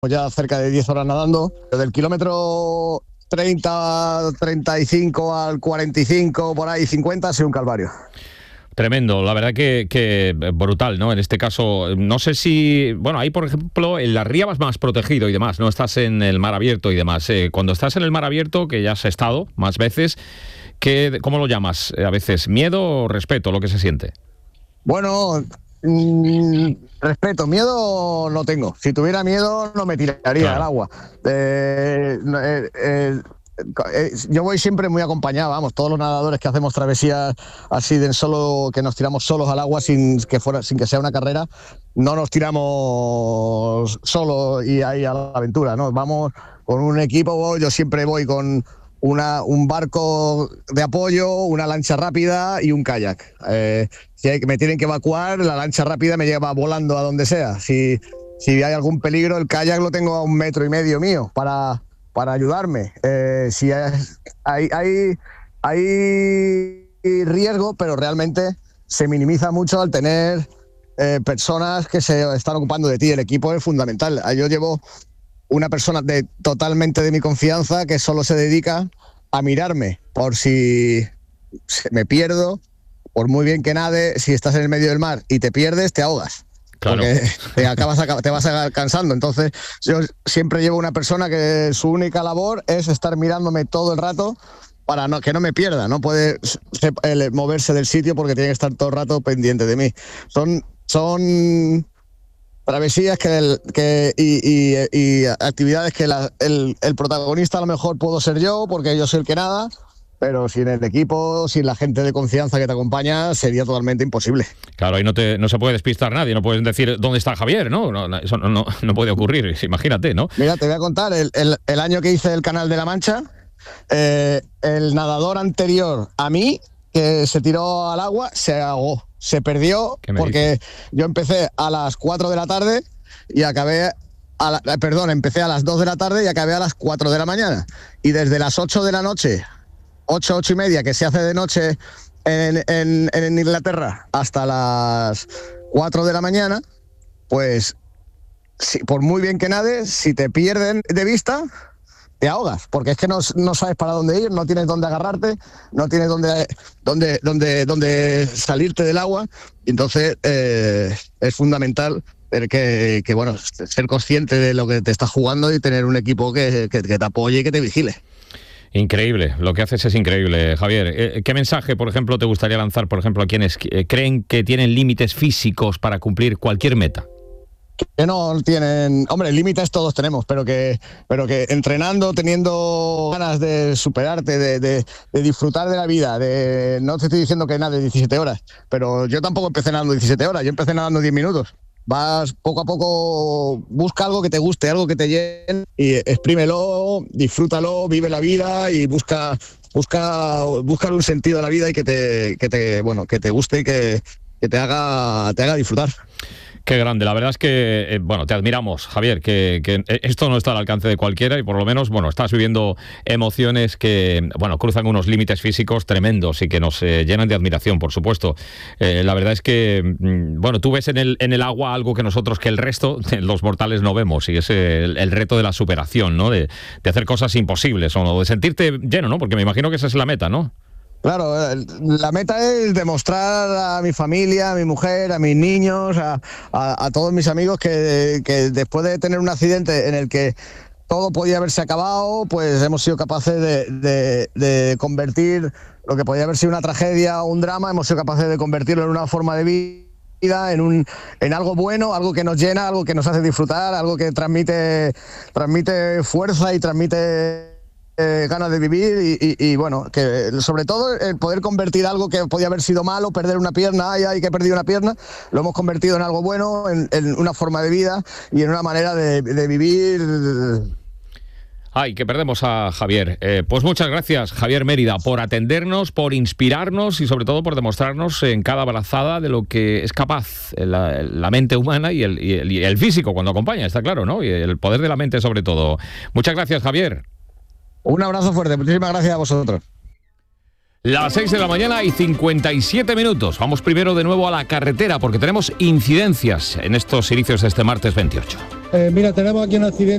ya cerca de 10 horas nadando. Del kilómetro 30, 35 al 45, por ahí 50, ha sido un calvario. Tremendo, la verdad que brutal, ¿no? En este caso, no sé si... Bueno, ahí, por ejemplo, en la ría vas más protegido y demás, no estás en el mar abierto y demás. Cuando estás en el mar abierto, que ya has estado más veces, ¿cómo lo llamas? A veces, ¿miedo o respeto lo que se siente? Bueno, respeto, miedo no tengo. Si tuviera miedo, no me tiraría al agua. Yo voy siempre muy acompañado, vamos, todos los nadadores que hacemos travesías así de solo, que nos tiramos solos al agua sin que sea una carrera, no nos tiramos solos y ahí a la aventura, ¿no? Vamos con un equipo, yo siempre voy con un barco de apoyo, una lancha rápida y un kayak. Si me tienen que evacuar, la lancha rápida me lleva volando a donde sea. Si hay algún peligro, el kayak lo tengo a 1,5 metros mío para ayudarme. Si hay riesgo, pero realmente se minimiza mucho al tener personas que se están ocupando de ti. El equipo es fundamental. Yo llevo una persona totalmente de mi confianza que solo se dedica a mirarme por si me pierdo, por muy bien que nade, si estás en el medio del mar y te pierdes, te ahogas. Claro. Porque te vas cansando. Entonces yo siempre llevo una persona que su única labor es estar mirándome todo el rato para que no me pierda. No puede moverse del sitio porque tiene que estar todo el rato pendiente de mí. Son travesías y actividades que el protagonista a lo mejor puedo ser yo porque yo soy el que nada, pero sin el equipo, sin la gente de confianza que te acompaña, sería totalmente imposible. Claro, ahí no se puede despistar nadie, no puedes decir dónde está Javier, ¿no? Eso no puede ocurrir, imagínate, ¿no? Mira, te voy a contar, el año que hice el Canal de la Mancha, el nadador anterior a mí, que se tiró al agua, se ahogó, se perdió, porque yo empecé a las 4 de la tarde y acabé... empecé a las 2 de la tarde y acabé a las 4 de la mañana. Y desde las 8 de la noche... 8 y media, que se hace de noche en Inglaterra, hasta las 4 de la mañana, pues por muy bien que nades, si te pierden de vista, te ahogas, porque es que no sabes para dónde ir, no tienes dónde agarrarte, no tienes dónde salirte del agua. Entonces es fundamental que ser consciente de lo que te estás jugando y tener un equipo que te apoye y que te vigile. Increíble, lo que haces es increíble, Javier. ¿Qué mensaje, por ejemplo, te gustaría lanzar, por ejemplo, a quienes creen que tienen límites físicos para cumplir cualquier meta? Que no tienen... Hombre, límites todos tenemos, pero que entrenando, teniendo ganas de superarte, de disfrutar de la vida, no te estoy diciendo que nades 17 horas, pero yo tampoco empecé nadando 17 horas, yo empecé nadando 10 minutos. Vas poco a poco, busca algo que te guste, algo que te llene y exprímelo, disfrútalo, vive la vida y busca un sentido a la vida y que te guste y que te haga disfrutar. Qué grande, la verdad es que, te admiramos, Javier, que esto no está al alcance de cualquiera y por lo menos, estás viviendo emociones que, cruzan unos límites físicos tremendos y que nos llenan de admiración, por supuesto. La verdad es que, tú ves en el agua algo que nosotros, que el resto de los mortales no vemos, y es el reto de la superación, ¿no? De hacer cosas imposibles o de sentirte lleno, ¿no? Porque me imagino que esa es la meta, ¿no? Claro, la meta es demostrar a mi familia, a mi mujer, a mis niños, a todos mis amigos que después de tener un accidente en el que todo podía haberse acabado, pues hemos sido capaces de convertir lo que podía haber sido una tragedia o un drama, hemos sido capaces de convertirlo en una forma de vida, en algo bueno, algo que nos llena, algo que nos hace disfrutar, algo que transmite fuerza y transmite ganas de vivir y que sobre todo el poder convertir algo que podía haber sido malo, perder una pierna, que he perdido una pierna, lo hemos convertido en algo bueno, en una forma de vida y en una manera de vivir. Ay, que perdemos a Javier. Pues muchas gracias, Javier Mérida, por atendernos, por inspirarnos y sobre todo por demostrarnos en cada brazada de lo que es capaz la mente humana y el físico cuando acompaña, está claro, ¿no? Y el poder de la mente sobre todo. Muchas gracias, Javier. Un abrazo fuerte, muchísimas gracias a vosotros. Las 6 de la mañana y 57 minutos. Vamos primero de nuevo a la carretera porque tenemos incidencias en estos inicios de este martes 28. Mira, tenemos aquí un accidente